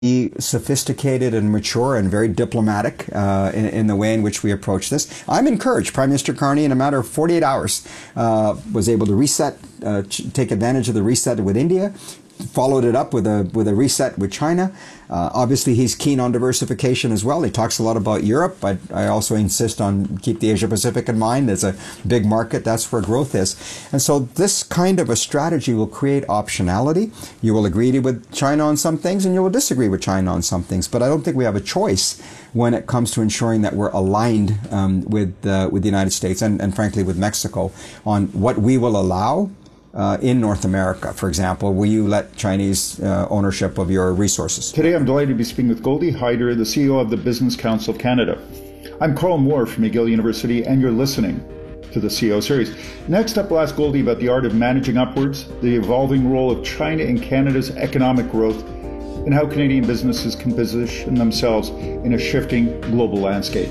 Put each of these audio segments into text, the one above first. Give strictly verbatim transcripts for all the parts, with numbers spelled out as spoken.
sophisticated and mature and very diplomatic uh, in, in the way in which we approach this. I'm encouraged. Prime Minister Carney, in a matter of forty-eight hours, uh, was able to reset, uh, take advantage of the reset with India, followed it up with a with a reset with China. Uh, obviously, he's keen on diversification as well. He talks a lot about Europe, but I also insist on keep the Asia Pacific in mind. It's a big market. That's where growth is. And so this kind of a strategy will create optionality. You will agree with China on some things, and you will disagree with China on some things. But I don't think we have a choice when it comes to ensuring that we're aligned um, with uh, with the United States and, and frankly with Mexico on what we will allow Uh, in North America. For example, will you let Chinese uh, ownership of your resources? Today I'm delighted to be speaking with Goldie Hyder, the C E O of the Business Council of Canada. I'm Carl Moore from McGill University, and you're listening to the C E O series. Next up, we'll ask Goldie about the art of managing upwards, the evolving role of China in Canada's economic growth, and how Canadian businesses can position themselves in a shifting global landscape.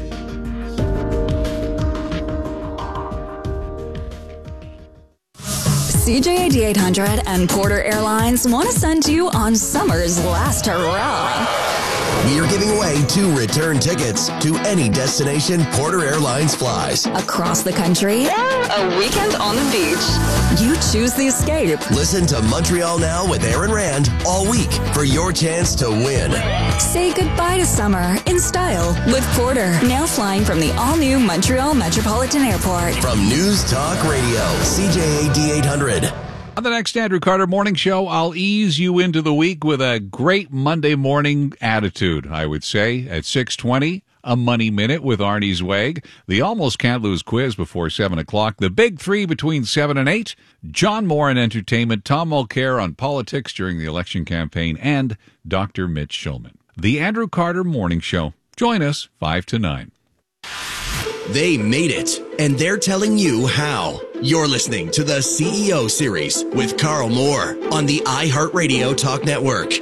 C J A D eight hundred and Porter Airlines want to send you on summer's last hurrah. We are giving away two return tickets to any destination Porter Airlines flies. Across the country, a weekend on the beach. You choose the escape. Listen to Montreal Now with Aaron Rand all week for your chance to win. Say goodbye to summer in style with Porter. Now flying from the all-new Montreal Metropolitan Airport. From News Talk Radio, C J A D eight hundred. On the next Andrew Carter Morning Show, I'll ease you into the week with a great Monday morning attitude, I would say. At six twenty, a Money Minute with Arnie Zweig. The Almost Can't Lose quiz before seven o'clock. The Big Three between seven and eight. John Moore in entertainment. Tom Mulcair on politics during the election campaign. And Doctor Mitch Schulman. The Andrew Carter Morning Show. Join us five to nine. They made it, and they're telling you how. You're listening to the C E O Series with Carl Moore on the iHeartRadio Talk Network.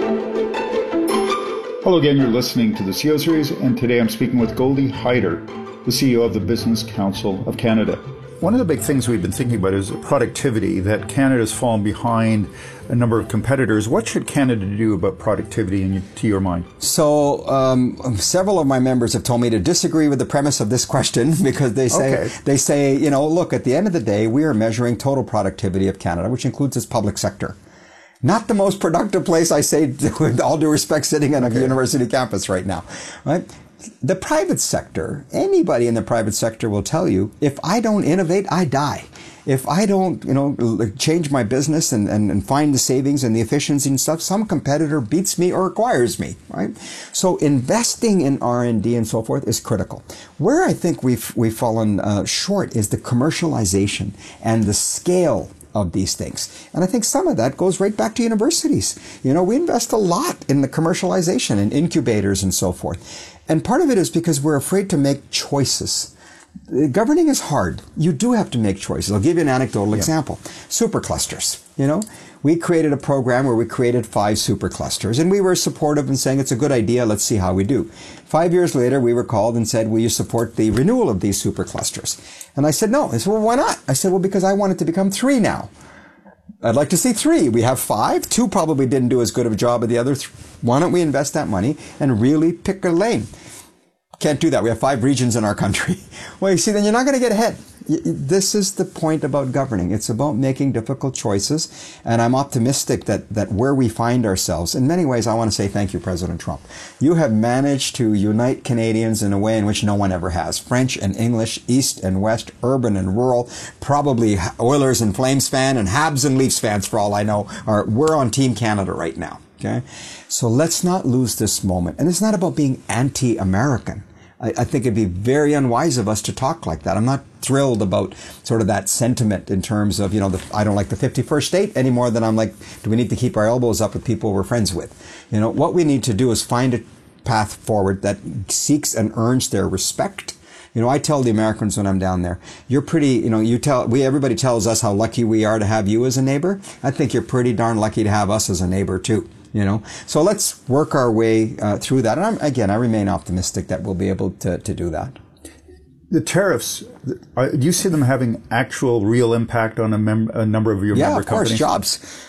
Hello again, you're listening to the C E O Series, and today I'm speaking with Goldie Hyder, the C E O of the Business Council of Canada. One of the big things we've been thinking about is productivity, that Canada's fallen behind a number of competitors. What should Canada do about productivity, in, to your mind? So um, several of my members have told me to disagree with the premise of this question because they say, okay. they say, you know, look, at the end of the day, we are measuring total productivity of Canada, which includes its public sector. Not the most productive place, I say, with all due respect, sitting on a okay. university campus right now, right? The private sector, anybody in the private sector will tell you, if I don't innovate, I die. If I don't, you know, change my business and, and, and find the savings and the efficiency and stuff, some competitor beats me or acquires me, right? So investing in R and D and so forth is critical. Where I think we've, we've fallen uh, short is the commercialization and the scale of these things. And I think some of that goes right back to universities. You know, we invest a lot in the commercialization and incubators and so forth. And part of it is because we're afraid to make choices. Governing is hard. You do have to make choices. I'll give you an anecdotal yeah. example. Superclusters. You know, we created a program where we created five superclusters, and we were supportive and saying it's a good idea. Let's see how we do. Five years later, we were called and said, will you support the renewal of these superclusters? And I said, no. They said, well, why not? I said, well, because I want it to become three now. I'd like to see three. We have five. Two probably didn't do as good of a job as the other three. Why don't we invest that money and really pick a lane? Can't do that. We have five regions in our country. Well, you see, then you're not going to get ahead. This is the point about governing. It's about making difficult choices. And I'm optimistic that, that where we find ourselves, in many ways, I want to say thank you, President Trump. You have managed to unite Canadians in a way in which no one ever has. French and English, East and West, urban and rural, probably Oilers and Flames fan and Habs and Leafs fans, for all I know, are, we're on Team Canada right now. Okay. So let's not lose this moment. And it's not about being anti-American. I, I think it'd be very unwise of us to talk like that. I'm not thrilled about sort of that sentiment in terms of, you know, the, I don't like the fifty-first state any more than I'm like, do we need to keep our elbows up with people we're friends with? You know, what we need to do is find a path forward that seeks and earns their respect. You know, I tell the Americans when I'm down there, you're pretty, you know, you tell, we, everybody tells us how lucky we are to have you as a neighbor. I think you're pretty darn lucky to have us as a neighbor too. You know, so let's work our way uh, through that. And I'm, again, I remain optimistic that we'll be able to, to do that. The tariffs, are, do you see them having actual real impact on a, mem- a number of your yeah, member of course, companies? jobs.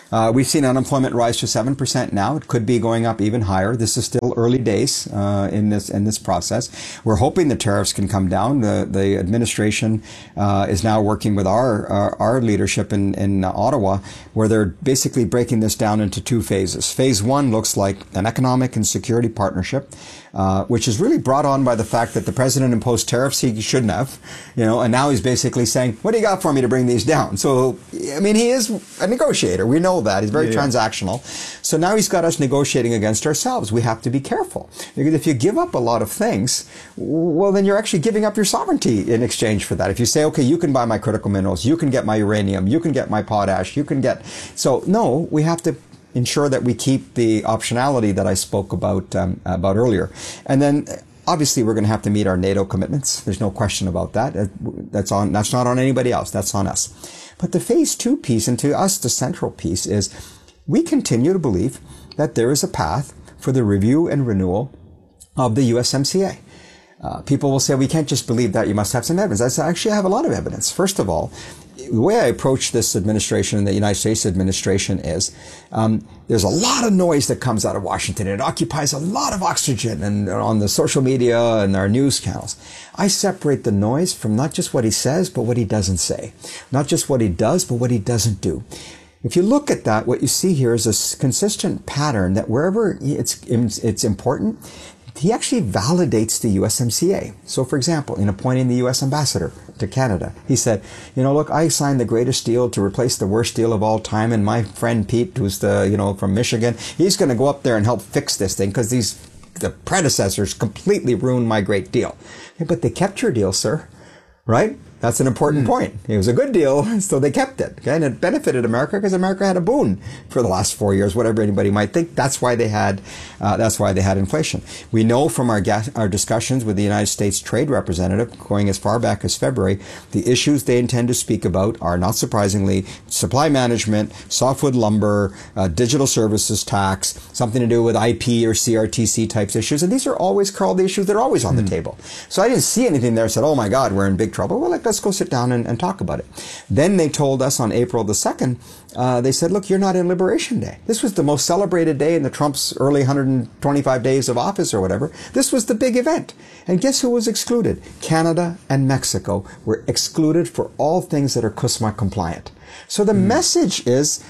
Uh, we've seen unemployment rise to seven percent now. It could be going up even higher. This is still early days uh, in this in this process. We're hoping the tariffs can come down. The the administration uh, is now working with our our, our leadership in, in Ottawa, where they're basically breaking this down into two phases. Phase one looks like an economic and security partnership, uh, which is really brought on by the fact that the president imposed tariffs he shouldn't have, you know, and now he's basically saying, what do you got for me to bring these down? So, I mean, he is a negotiator. We know that. He's very yeah, transactional. Yeah. So now he's got us negotiating against ourselves. We have to be careful. Because if you give up a lot of things, well, then you're actually giving up your sovereignty in exchange for that. If you say, okay, you can buy my critical minerals, you can get my uranium, you can get my potash, you can get... So, no, we have to ensure that we keep the optionality that I spoke about um, about earlier. And then... Obviously, we're going to have to meet our NATO commitments. There's no question about that. That's on. That's not on anybody else. That's on us. But the phase two piece, and to us, the central piece is we continue to believe that there is a path for the review and renewal of the U S M C A. Uh, people will say, we can't just believe that. You must have some evidence. I say, actually, I have a lot of evidence. First of all, the way I approach this administration and the United States administration is um, there's a lot of noise that comes out of Washington. It occupies a lot of oxygen and on the social media and our news channels. I separate the noise from not just what he says, but what he doesn't say. Not just what he does, but what he doesn't do. If you look at that, what you see here is a consistent pattern that wherever it's, it's important, he actually validates the U S M C A. So, for example, in appointing the U S ambassador to Canada, he said, you know, look, I signed the greatest deal to replace the worst deal of all time, and my friend Pete, who's the, you know, from Michigan, he's going to go up there and help fix this thing because these, the predecessors completely ruined my great deal. Yeah, but they kept your deal, sir, right? That's an important mm. point. It was a good deal, so they kept it. Okay? And it benefited America because America had a boon for the last four years, whatever anybody might think. That's why they had, uh, that's why they had inflation. We know from our ga- our discussions with the United States Trade Representative, going as far back as February, the issues they intend to speak about are, not surprisingly, supply management, softwood lumber, uh, digital services tax, something to do with I P or C R T C types issues. And these are always called the issues that are always on mm. the table. So I didn't see anything there that said, oh my God, we're in big trouble. Well, like, let's go sit down and, and talk about it. Then they told us on April the second, uh, they said, look, you're not in Liberation Day. This was the most celebrated day in the Trump's early one hundred twenty-five days of office or whatever. This was the big event. And guess who was excluded? Canada and Mexico were excluded for all things that are C U S M A compliant. So the mm. message is,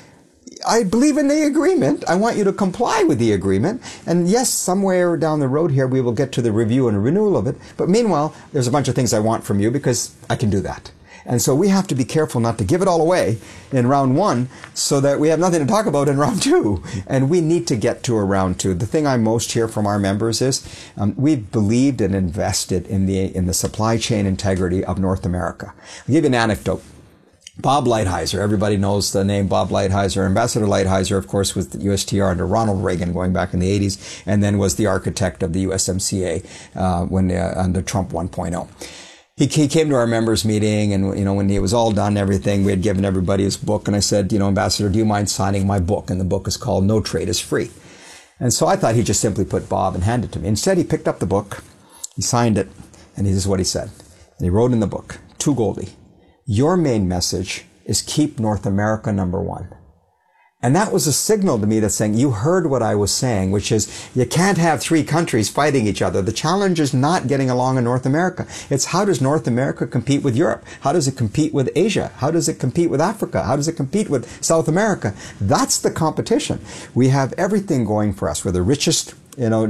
I believe in the agreement. I want you to comply with the agreement. And yes, somewhere down the road here, we will get to the review and renewal of it. But meanwhile, there's a bunch of things I want from you because I can do that. And so we have to be careful not to give it all away in round one so that we have nothing to talk about in round two. And we need to get to a round two. The thing I most hear from our members is um, we've believed and invested in the, in the supply chain integrity of North America. I'll give you an anecdote. Bob Lighthizer, everybody knows the name Bob Lighthizer. Ambassador Lighthizer, of course, was the U S T R under Ronald Reagan going back in the eighties, and then was the architect of the U S M C A uh, when uh, under Trump one point oh. He, he came to our members meeting, and you know when it was all done, everything, we had given everybody his book, and I said, you know, Ambassador, do you mind signing my book? And the book is called No Trade is Free. And so I thought he'd just simply put Bob and hand it to me. Instead, he picked up the book, he signed it, and this is what he said. And he wrote in the book, to Goldie, your main message is keep North America number one. And that was a signal to me that's saying, you heard what I was saying, which is you can't have three countries fighting each other. The challenge is not getting along in North America. It's how does North America compete with Europe? How does it compete with Asia? How does it compete with Africa? How does it compete with South America? That's the competition. We have everything going for us. We're the richest you know,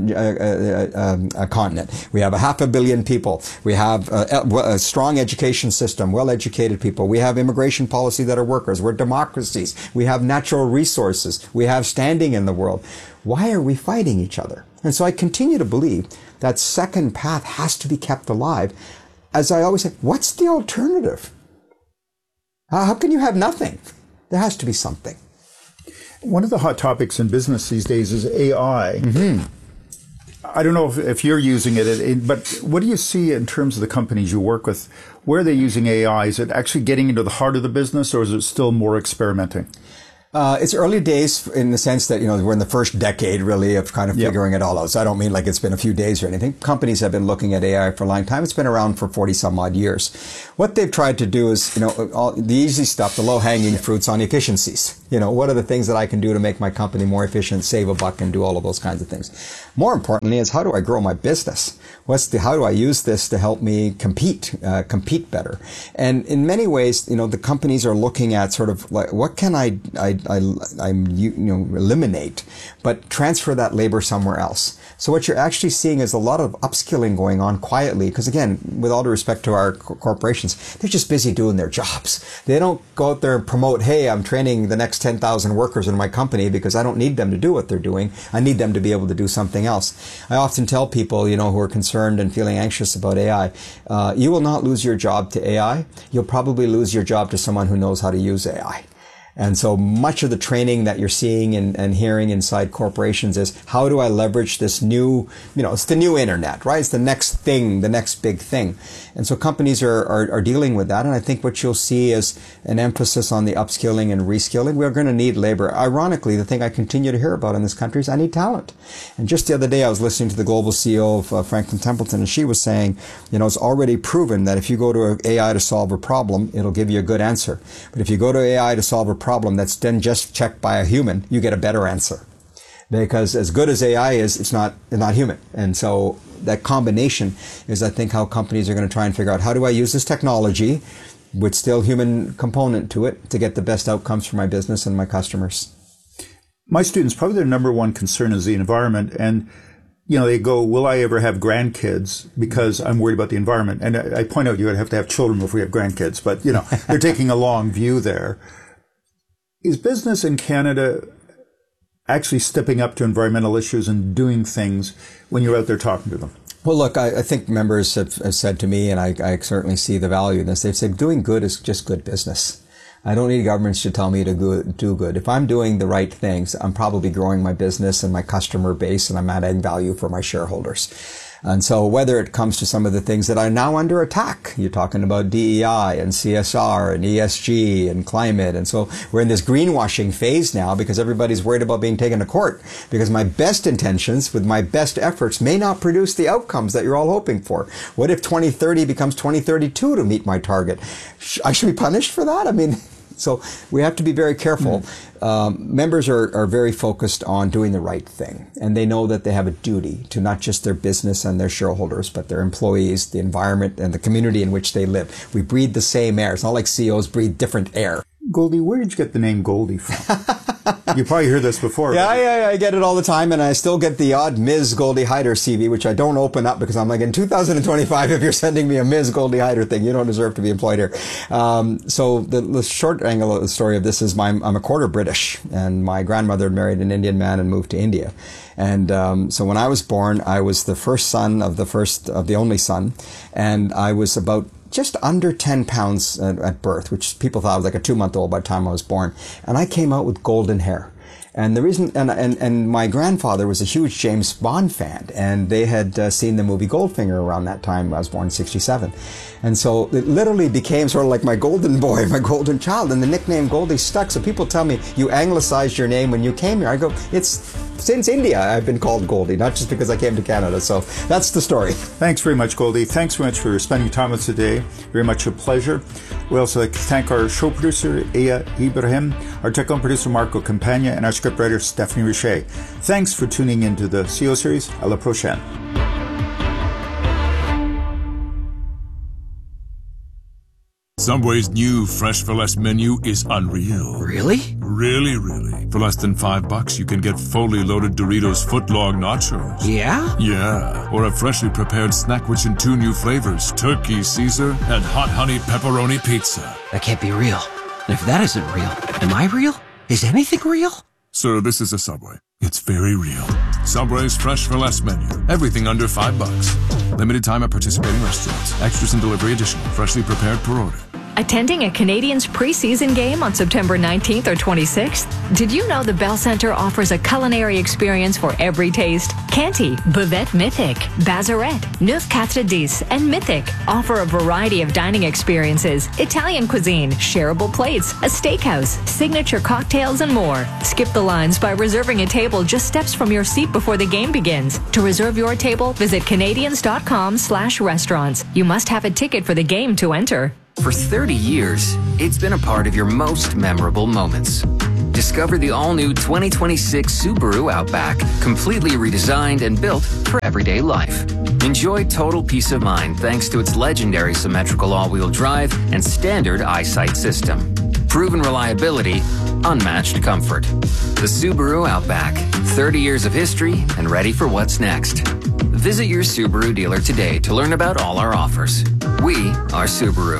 a, a, a continent. We have a half a billion people. We have a, a strong education system, well-educated people. We have immigration policy that are workers. We're democracies. We have natural resources. We have standing in the world. Why are we fighting each other? And so I continue to believe that second path has to be kept alive. As I always say, what's the alternative? How can you have nothing? There has to be something. One of the hot topics in business these days is A I. Mm-hmm. I don't know if, if you're using it, but what do you see in terms of the companies you work with? Where are they using A I? Is it actually getting into the heart of the business, or is it still more experimenting? Uh, it's early days in the sense that, you know, we're in the first decade really of kind of Yep. figuring it all out. So I don't mean like it's been a few days or anything. Companies have been looking at A I for a long time. It's been around for forty some odd years. What they've tried to do is, you know, all the easy stuff, the low hanging fruits on efficiencies. You know, what are the things that I can do to make my company more efficient, save a buck, and do all of those kinds of things. More importantly is, how do I grow my business? What's the, how do I use this to help me compete, uh, compete better? And in many ways, you know, the companies are looking at sort of like, what can I, I, I, I you know, eliminate, but transfer that labor somewhere else. So what you're actually seeing is a lot of upskilling going on quietly, because again, with all due respect to our co- corporations, they're just busy doing their jobs. They don't go out there and promote, hey, I'm training the next ten thousand workers in my company because I don't need them to do what they're doing. I need them to be able to do something else. I often tell people, you know, who are concerned and feeling anxious about A I, uh, you will not lose your job to A I. You'll probably lose your job to someone who knows how to use A I. And so much of the training that you're seeing and, and hearing inside corporations is, how do I leverage this new, you know, it's the new internet, right? It's the next thing, the next big thing. And so companies are, are, are dealing with that. And I think what you'll see is an emphasis on the upskilling and reskilling. We're going to need labor. Ironically, the thing I continue to hear about in this country is I need talent. And just the other day, I was listening to the global C E O of uh, Franklin Templeton, and she was saying, you know, it's already proven that if you go to A I to solve a problem, it'll give you a good answer. But if you go to A I to solve a problem that's then just checked by a human, you get a better answer. Because as good as A I is, it's not, it's not human. And so that combination is, I think, how companies are going to try and figure out, how do I use this technology with still human component to it to get the best outcomes for my business and my customers? My students, probably their number one concern is the environment. And, you know, they go, will I ever have grandkids? Because I'm worried about the environment. And I, I point out, you have to have children before you have grandkids. But, you know, they're taking a long view there. Is business in Canada actually stepping up to environmental issues and doing things when you're out there talking to them? Well, look, I, I think members have, have said to me, and I, I certainly see the value in this, they've said doing good is just good business. I don't need governments to tell me to go, do good. If I'm doing the right things, I'm probably growing my business and my customer base, and I'm adding value for my shareholders. And so whether it comes to some of the things that are now under attack, you're talking about D E I and C S R and E S G and climate. And so we're in this greenwashing phase now because everybody's worried about being taken to court, because my best intentions with my best efforts may not produce the outcomes that you're all hoping for. What if twenty thirty becomes twenty thirty-two to meet my target? I should be punished for that? I mean, so we have to be very careful. Mm. Um, members are, are very focused on doing the right thing, and they know that they have a duty to not just their business and their shareholders, but their employees, the environment, and the community in which they live. We breathe the same air. It's not like C E Os breathe different air. Goldie, where did you get the name Goldie from? You probably heard this before. Yeah, yeah, yeah, I get it all the time, and I still get the odd Miz Goldie Hyder C V, which I don't open up because I'm like, in two thousand twenty-five, if you're sending me a Miz Goldie Hyder thing, you don't deserve to be employed here. Um, so the, the short angle of the story of this is my, I'm a quarter British, and my grandmother married an Indian man and moved to India. And um, so when I was born, I was the first son of the first of the only son, and I was about just under ten pounds at, at birth, which people thought I was like a two-month-old by the time I was born. And I came out with golden hair. And the reason, and, and, and my grandfather was a huge James Bond fan, and they had uh, seen the movie Goldfinger around that time. I was born in sixty-seven. And so it literally became sort of like my golden boy, my golden child, and the nickname Goldie stuck. So people tell me, you anglicized your name when you came here. I go, it's since India I've been called Goldie, not just because I came to Canada. So that's the story. Thanks very much, Goldie. Thanks very much for spending time with us today. Very much a pleasure. We also like to thank our show producer, Aya Ibrahim, our technical producer, Marco Campagna, and our scriptwriter, Stephanie Richer. Thanks for tuning into the C E O series. À la prochaine. Subway's new Fresh for Less menu is unreal. Really? Really, really. For less than five bucks, you can get fully loaded Doritos footlong nachos. Yeah? Yeah. Or a freshly prepared snack which in two new flavors, Turkey Caesar and Hot Honey Pepperoni Pizza. That can't be real. And if that isn't real, am I real? Is anything real? Sir, this is a Subway. It's very real. Subway's Fresh for Less menu. Everything under five bucks. Limited time at participating restaurants. Extras and delivery additional. Freshly prepared per order. Attending a Canadians preseason game on September nineteenth or twenty-sixth? Did you know the Bell Centre offers a culinary experience for every taste? Canty, Buvette Mythic, Bazarette, Neuf Quatre Dix, and Mythic offer a variety of dining experiences, Italian cuisine, shareable plates, a steakhouse, signature cocktails, and more. Skip the lines by reserving a table just steps from your seat before the game begins. To reserve your table, visit Canadians.com slash restaurants. You must have a ticket for the game to enter. For thirty years, it's been a part of your most memorable moments. Discover the all-new twenty twenty-six Subaru Outback, completely redesigned and built for everyday life. Enjoy total peace of mind thanks to its legendary symmetrical all-wheel drive and standard eyesight system. Proven reliability, unmatched comfort. The Subaru Outback, thirty years of history and ready for what's next. Visit your Subaru dealer today to learn about all our offers. We are Subaru.